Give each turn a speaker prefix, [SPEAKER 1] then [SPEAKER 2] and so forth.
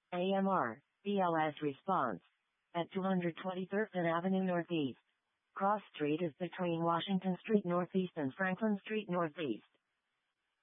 [SPEAKER 1] AMR, BLS response. At 223rd Avenue Northeast. Cross Street is between Washington Street Northeast and Franklin Street Northeast.